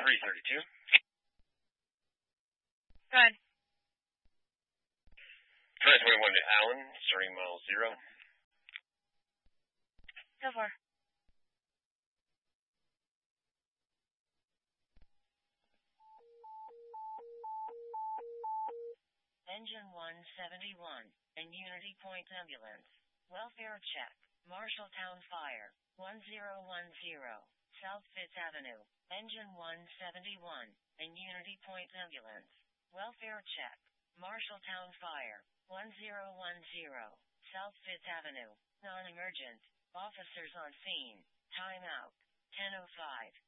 332. Go ahead. Try 21 to Allen, starting mile 0. Go for. Engine 171, and Unity Point Ambulance. Welfare check. Marshalltown Fire, 1010, South Fifth Avenue. Engine 171, and Unity Point Ambulance. Welfare check. Marshalltown Fire, 1010, South Fifth Avenue. Non-emergent. Officers on scene. Time out. 10:05.